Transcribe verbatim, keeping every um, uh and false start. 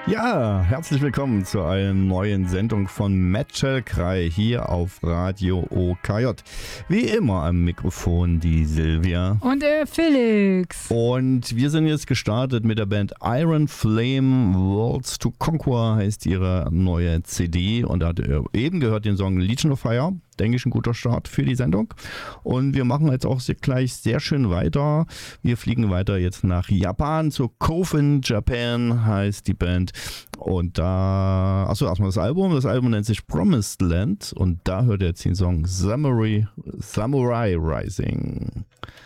Ja, herzlich willkommen zu einer neuen Sendung von Metal Cry hier auf Radio O K J. Wie immer am Mikrofon die Silvia. Und der Felix. Und wir sind jetzt gestartet mit der Band Iron Flame. Worlds to Conquer heißt ihre neue C D. Und da hat ihr eben gehört den Song Legion of Fire. Denke ich, ein guter Start für die Sendung. Und wir machen jetzt auch gleich sehr schön weiter. Wir fliegen weiter jetzt nach Japan, zu Coven Japan heißt die Band. Und da, achso, erstmal das Album. Das Album nennt sich Promised Land. Und da hört ihr jetzt den Song Samurai, Samurai Rising.